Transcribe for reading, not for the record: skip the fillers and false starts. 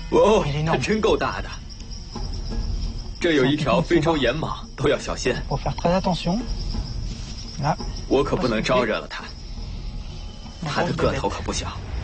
哦，它真够大的。这有一条非洲岩蟒，都要小心。我可不能招惹了它，它的个头可不小。